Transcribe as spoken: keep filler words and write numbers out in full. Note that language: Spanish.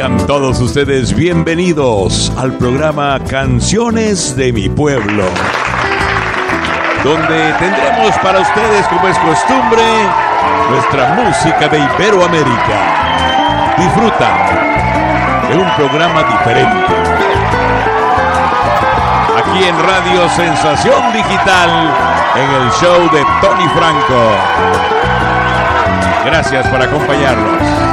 Sean todos ustedes bienvenidos al programa Canciones de mi Pueblo, donde tendremos para ustedes, como es costumbre, nuestra música de Iberoamérica. Disfruta de un programa diferente. Aquí en Radio Sensación Digital, en el show de Tony Franco. Gracias por acompañarnos.